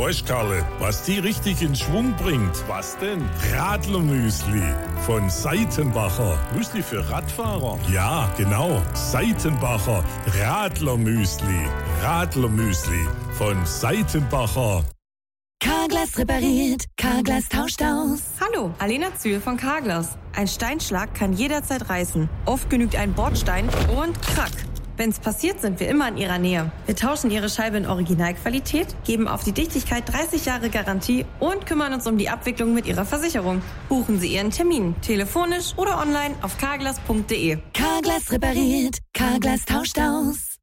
Weißt, Karle, was die richtig in Schwung bringt? Was denn? Radlermüsli von Seitenbacher. Müsli für Radfahrer? Ja, genau. Seitenbacher Radlermüsli. Radlermüsli von Seitenbacher. Carglass repariert, Carglass tauscht aus. Hallo, Alena Zühl von Carglass. Ein Steinschlag kann jederzeit reißen. Oft genügt ein Bordstein und krack. Wenn's passiert, sind wir immer in Ihrer Nähe. Wir tauschen Ihre Scheibe in Originalqualität, geben auf die Dichtigkeit 30 Jahre Garantie und kümmern uns um die Abwicklung mit Ihrer Versicherung. Buchen Sie Ihren Termin, telefonisch oder online auf carglass.de. Carglass repariert, Carglass tauscht aus.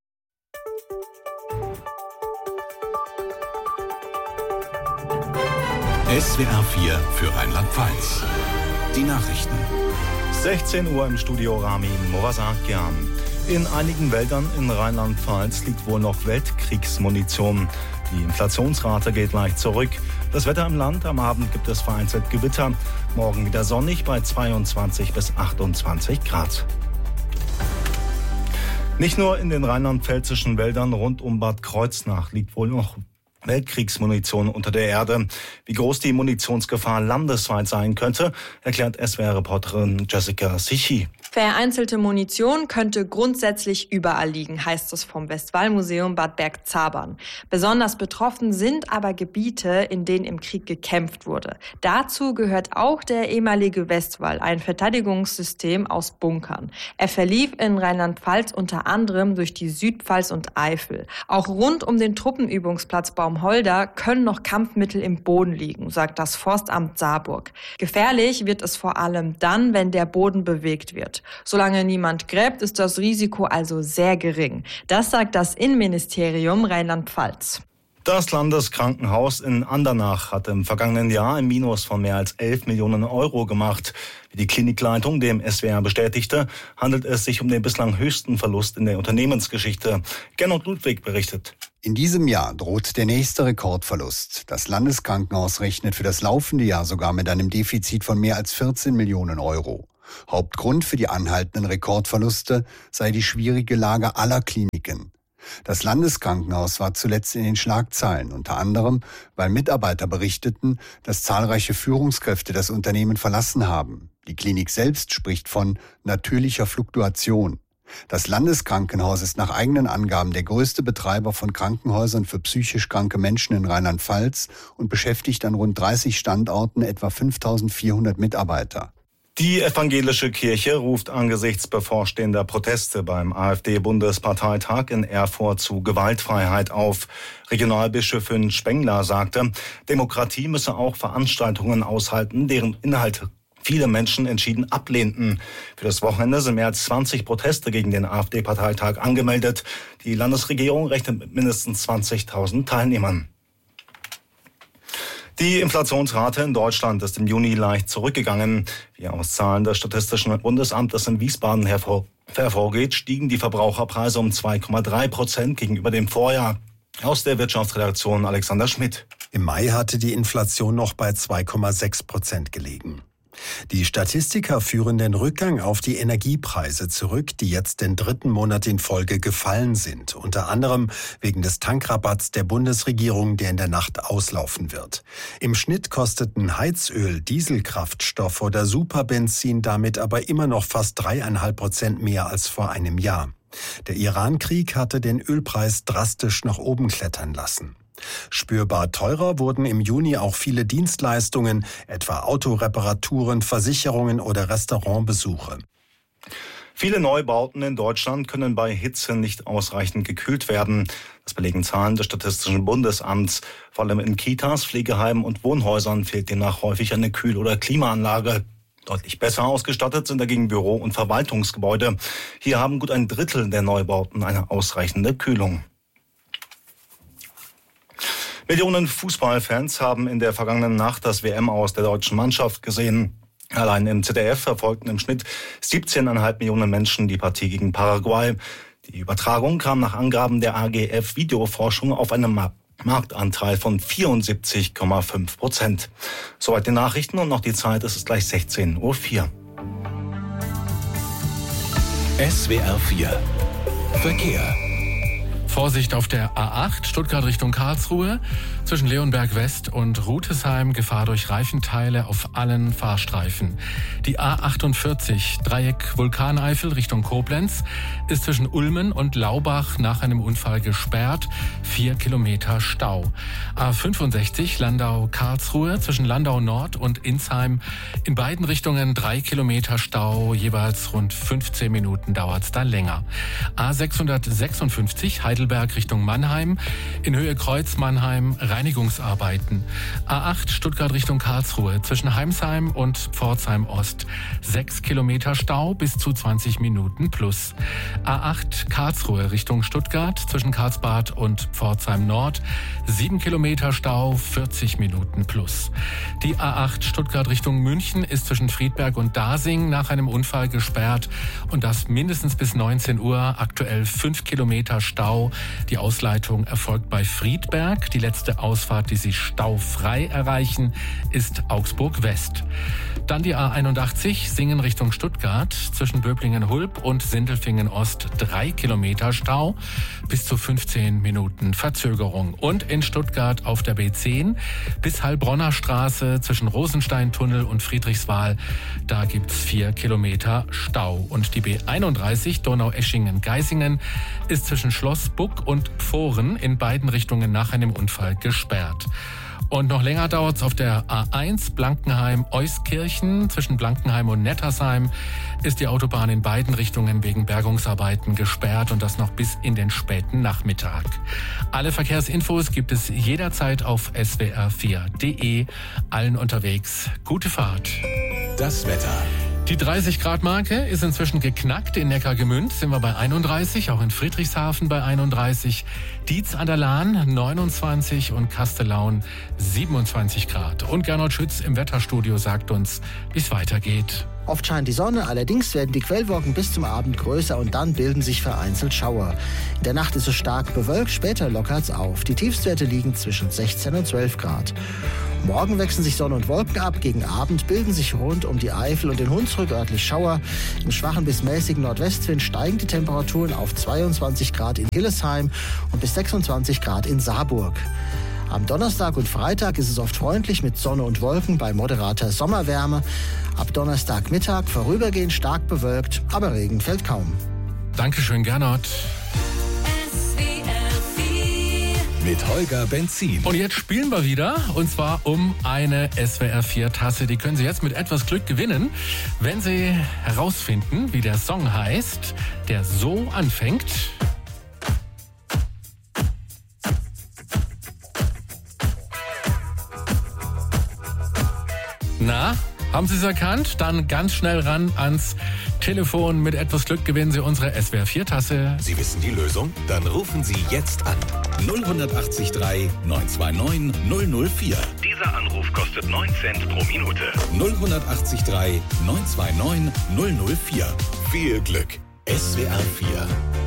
SWR 4 für Rheinland-Pfalz. Die Nachrichten. 16 Uhr im Studio Rami Movasakian. In einigen Wäldern in Rheinland-Pfalz liegt wohl noch Weltkriegsmunition. Die Inflationsrate geht leicht zurück. Das Wetter im Land: am Abend gibt es vereinzelt Gewitter. Morgen wieder sonnig bei 22 bis 28 Grad. Nicht nur in den rheinland-pfälzischen Wäldern rund um Bad Kreuznach liegt wohl noch Weltkriegsmunition unter der Erde. Wie groß die Munitionsgefahr landesweit sein könnte, erklärt SWR-Reporterin Jessica Sichi. Vereinzelte Munition könnte grundsätzlich überall liegen, heißt es vom Westwall-Museum Bad Bergzabern. Besonders betroffen sind aber Gebiete, in denen im Krieg gekämpft wurde. Dazu gehört auch der ehemalige Westwall, ein Verteidigungssystem aus Bunkern. Er verlief in Rheinland-Pfalz unter anderem durch die Südpfalz und Eifel. Auch rund um den Truppenübungsplatz Baumholder können noch Kampfmittel im Boden liegen, sagt das Forstamt Saarburg. Gefährlich wird es vor allem dann, wenn der Boden bewegt wird. Solange niemand gräbt, ist das Risiko also sehr gering. Das sagt das Innenministerium Rheinland-Pfalz. Das Landeskrankenhaus in Andernach hat im vergangenen Jahr ein Minus von mehr als 11 Millionen Euro gemacht. Wie die Klinikleitung dem SWR bestätigte, handelt es sich um den bislang höchsten Verlust in der Unternehmensgeschichte. Gernot Ludwig berichtet. In diesem Jahr droht der nächste Rekordverlust. Das Landeskrankenhaus rechnet für das laufende Jahr sogar mit einem Defizit von mehr als 14 Millionen Euro. Hauptgrund für die anhaltenden Rekordverluste sei die schwierige Lage aller Kliniken. Das Landeskrankenhaus war zuletzt in den Schlagzeilen, unter anderem, weil Mitarbeiter berichteten, dass zahlreiche Führungskräfte das Unternehmen verlassen haben. Die Klinik selbst spricht von natürlicher Fluktuation. Das Landeskrankenhaus ist nach eigenen Angaben der größte Betreiber von Krankenhäusern für psychisch kranke Menschen in Rheinland-Pfalz und beschäftigt an rund 30 Standorten etwa 5.400 Mitarbeiter. Die evangelische Kirche ruft angesichts bevorstehender Proteste beim AfD-Bundesparteitag in Erfurt zu Gewaltfreiheit auf. Regionalbischöfin Spengler sagte, Demokratie müsse auch Veranstaltungen aushalten, deren Inhalte viele Menschen entschieden ablehnten. Für das Wochenende sind mehr als 20 Proteste gegen den AfD-Parteitag angemeldet. Die Landesregierung rechnet mit mindestens 20.000 Teilnehmern. Die Inflationsrate in Deutschland ist im Juni leicht zurückgegangen. Wie aus Zahlen des Statistischen Bundesamtes in Wiesbaden hervorgeht, stiegen die Verbraucherpreise um 2,3% gegenüber dem Vorjahr. Aus der Wirtschaftsredaktion Alexander Schmidt. Im Mai hatte die Inflation noch bei 2,6% gelegen. Die Statistiker führen den Rückgang auf die Energiepreise zurück, die jetzt den dritten Monat in Folge gefallen sind. Unter anderem wegen des Tankrabatts der Bundesregierung, der in der Nacht auslaufen wird. Im Schnitt kosteten Heizöl, Dieselkraftstoff oder Superbenzin damit aber immer noch fast 3,5% mehr als vor einem Jahr. Der Iran-Krieg hatte den Ölpreis drastisch nach oben klettern lassen. Spürbar teurer wurden im Juni auch viele Dienstleistungen, etwa Autoreparaturen, Versicherungen oder Restaurantbesuche. Viele Neubauten in Deutschland können bei Hitze nicht ausreichend gekühlt werden. Das belegen Zahlen des Statistischen Bundesamts. Vor allem in Kitas, Pflegeheimen und Wohnhäusern fehlt demnach häufig eine Kühl- oder Klimaanlage. Deutlich besser ausgestattet sind dagegen Büro- und Verwaltungsgebäude. Hier haben gut ein Drittel der Neubauten eine ausreichende Kühlung. Millionen Fußballfans haben in der vergangenen Nacht das WM-Aus der deutschen Mannschaft gesehen. Allein im ZDF verfolgten im Schnitt 17,5 Millionen Menschen die Partie gegen Paraguay. Die Übertragung kam nach Angaben der AGF Videoforschung auf einen Marktanteil von 74,5%. Soweit die Nachrichten und noch die Zeit, es ist gleich 16:04 Uhr. SWR 4 Verkehr. Vorsicht auf der A8, Stuttgart Richtung Karlsruhe. Zwischen Leonberg West und Rutesheim Gefahr durch Reifenteile auf allen Fahrstreifen. Die A48, Dreieck Vulkaneifel Richtung Koblenz, ist zwischen Ulmen und Laubach nach einem Unfall gesperrt. 4 Kilometer Stau. A65, Landau-Karlsruhe, zwischen Landau Nord und Insheim. In beiden Richtungen 3 Kilometer Stau, jeweils rund 15 Minuten dauert's da länger. A656, Heidelberg Richtung Mannheim, in Höhe Kreuz Mannheim Reinigungsarbeiten. A8 Stuttgart Richtung Karlsruhe, zwischen Heimsheim und Pforzheim Ost 6 Kilometer Stau bis zu 20 Minuten plus. A8 Karlsruhe Richtung Stuttgart, zwischen Karlsbad und Pforzheim Nord 7 Kilometer Stau, 40 Minuten plus. Die A8 Stuttgart Richtung München ist zwischen Friedberg und Dasing nach einem Unfall gesperrt und das mindestens bis 19 Uhr, aktuell 5 Kilometer Stau. Die Ausleitung erfolgt bei Friedberg. Die letzte Ausfahrt, die Sie staufrei erreichen, ist Augsburg West. Dann die A81 Singen Richtung Stuttgart, zwischen Böblingen-Hulb und Sindelfingen Ost 3 Kilometer Stau, bis zu 15 Minuten Verzögerung. Und in Stuttgart auf der B10 bis Heilbronner Straße zwischen Rosensteintunnel und Friedrichswal, da gibt's 4 Kilometer Stau. Und die B31 Donaueschingen-Geisingen ist zwischen Schloss Buck und Pfohren in beiden Richtungen nach einem Unfall gesperrt. Und noch länger dauert's auf der A1 Blankenheim-Euskirchen. Zwischen Blankenheim und Nettersheim ist die Autobahn in beiden Richtungen wegen Bergungsarbeiten gesperrt und das noch bis in den späten Nachmittag. Alle Verkehrsinfos gibt es jederzeit auf swr4.de. Allen unterwegs gute Fahrt. Das Wetter. Die 30-Grad-Marke ist inzwischen geknackt. In Neckargemünd sind wir bei 31, auch in Friedrichshafen bei 31, Dietz an der Lahn 29 und Kastellaun 27 Grad. Und Gernot Schütz im Wetterstudio sagt uns, wie es weitergeht. Oft scheint die Sonne, allerdings werden die Quellwolken bis zum Abend größer und dann bilden sich vereinzelt Schauer. In der Nacht ist es stark bewölkt, später lockert's auf. Die Tiefstwerte liegen zwischen 16 und 12 Grad. Morgen wechseln sich Sonne und Wolken ab. Gegen Abend bilden sich rund um die Eifel und den Hunsrück örtlich Schauer. Im schwachen bis mäßigen Nordwestwind steigen die Temperaturen auf 22 Grad in Hillesheim und bis 26 Grad in Saarburg. Am Donnerstag und Freitag ist es oft freundlich mit Sonne und Wolken bei moderater Sommerwärme. Ab Donnerstagmittag vorübergehend stark bewölkt, aber Regen fällt kaum. Dankeschön, Gernot. Mit Holger Benzin. Und jetzt spielen wir wieder, und zwar um eine SWR4-Tasse. Die können Sie jetzt mit etwas Glück gewinnen, wenn Sie herausfinden, wie der Song heißt, der so anfängt. Na, haben Sie es erkannt? Dann ganz schnell ran ans Telefon. Mit etwas Glück gewinnen Sie unsere SWR4-Tasse. Sie wissen die Lösung? Dann rufen Sie jetzt an. 0183 929 004. Dieser Anruf kostet 9 Cent pro Minute. 0183 929 004. Viel Glück. SWR4